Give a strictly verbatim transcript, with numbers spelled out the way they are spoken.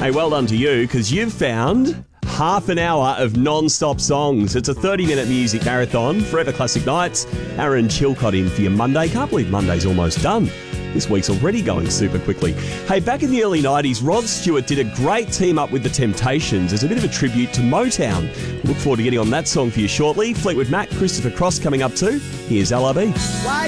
Hey, well done to you, because you've found half an hour of non-stop songs. It's a thirty-minute music marathon, Forever Classic Nights. Aaron Chilcott in for your Monday. Can't believe Monday's almost done. This week's already going super quickly. Hey, back in the early nineties, Rod Stewart did a great team up with The Temptations as a bit of a tribute to Motown. Look forward to getting on that song for you shortly. Fleetwood Mac, Christopher Cross coming up too. Here's L R B.